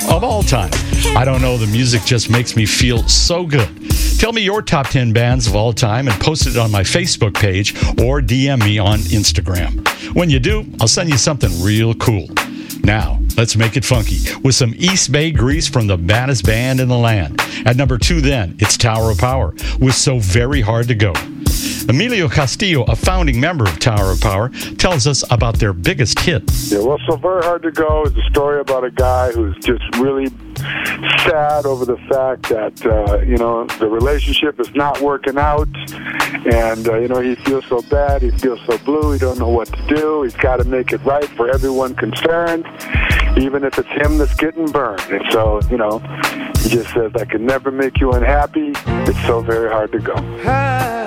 of all time. I don't know, the music just makes me feel so good. Tell me your top 10 bands of all time and post it on my Facebook page or DM me on Instagram. When you do, I'll send you something real cool. Now, let's make it funky with some East Bay Grease from the baddest band in the land. At number 2 then, it's Tower of Power with So Very Hard to Go. Emilio Castillo, a founding member of Tower of Power, tells us about their biggest hit. Yeah, well, So Very Hard to Go is a story about a guy who's just really sad over the fact that, the relationship is not working out. And, he feels so bad. He feels so blue. He don't know what to do. He's got to make it right for everyone concerned, even if it's him that's getting burned. And so, he just says, I can never make you unhappy. It's so very hard to go.